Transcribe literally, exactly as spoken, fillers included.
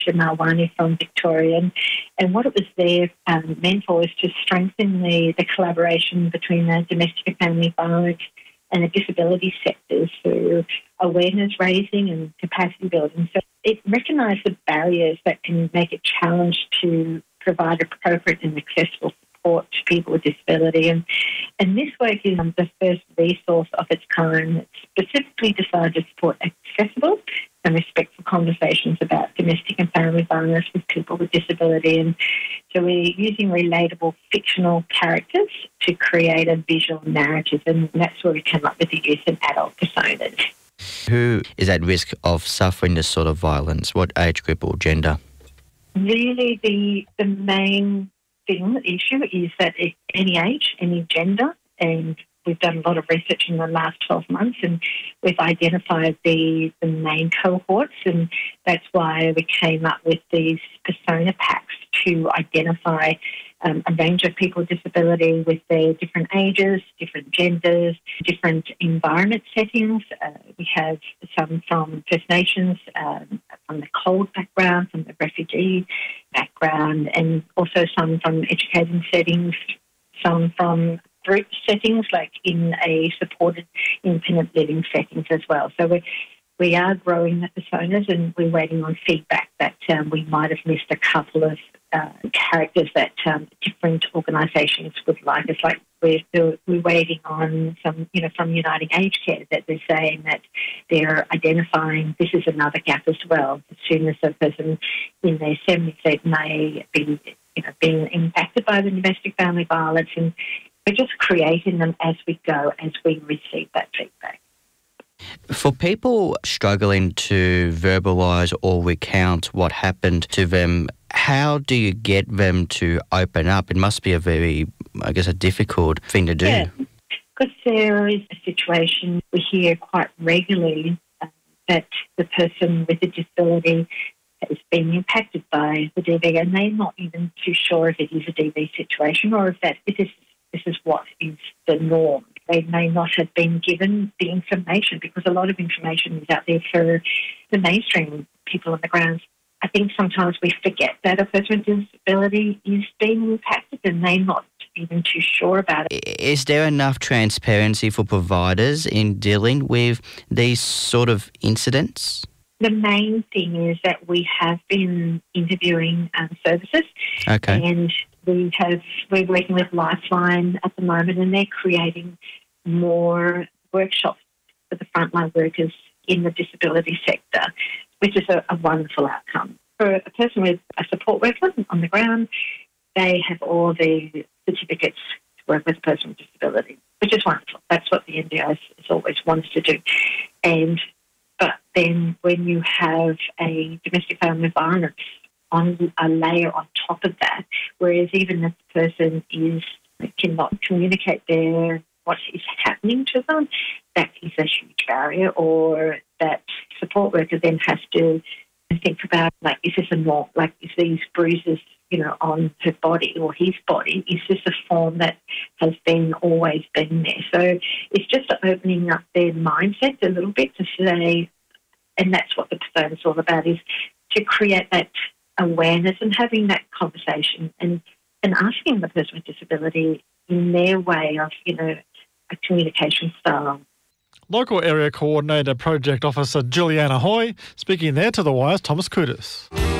Malwani from Victoria. And, and what it was there um, meant for was to strengthen the, the collaboration between the domestic and family violence and the disability sectors through awareness raising and capacity building. So it recognised the barriers that can make it challenged to provide appropriate and accessible support to people with disability. And, and this work is um, the first resource of its kind that's specifically designed to support accessible and respectful conversations about domestic and family violence with people with disability. And so we're using relatable fictional characters to create a visual narrative, and that's where we come up with the youth and adult personas. Who is at risk of suffering this sort of violence? What age group or gender? Really, the the main thing, the issue, is that at any age, any gender, and we've done a lot of research in the last twelve months, and we've identified the, the main cohorts, and that's why we came up with these persona packs to identify um, a range of people with disability with their different ages, different genders, different environment settings. Uh, we have some from First Nations, um, from the cold background, from the refugee background, and also some from educating settings, some from group settings, like in a supported independent living settings as well. So we we are growing the personas, and we're waiting on feedback that um, we might have missed a couple of uh, characters that um, different organisations would like. It's like we're we're waiting on some, you know, from Uniting Aged Care, that they're saying that they're identifying this is another gap as well. As soon as a person in their seventies may be, you know, being impacted by the domestic family violence, and we're just creating them as we go, as we receive that feedback. For people struggling to verbalise or recount what happened to them, how do you get them to open up? It must be a very, I guess, a difficult thing to do. Yeah, because there is a situation we hear quite regularly uh, that the person with a disability has been impacted by the D V, and they're not even too sure if it is a D V situation or if that if this this is what is the norm. They may not have been given the information, because a lot of information is out there for the mainstream people on the ground. I think sometimes we forget that a person with disability is being impacted and they're not even too sure about it. Is there enough transparency for providers in dealing with these sort of incidents? The main thing is that we have been interviewing um, services, okay. and we have we're working with Lifeline at the moment, and they're creating more workshops for the frontline workers in the disability sector, which is a, a wonderful outcome. For a person with a support worker on the ground, they have all the certificates to work with a person with disability, which is wonderful. That's what the N D I has always wanted to do. And but then when you have a domestic family violence on a layer on top of that, whereas even if the person is cannot communicate their what is happening to them, that is a huge barrier. Or that support worker then has to think about, like, is this a norm? Like, is these bruises, you know, on her body or his body, is this a form that has been always been there? So it's just opening up their mindset a little bit to say, and that's what the persona is all about, is to create that awareness and having that conversation and, and asking the person with disability in their way of, you know, a communication style. Local Area Coordinator Project Officer Juliana Hoy speaking there to The Wire's Thomas Kudus.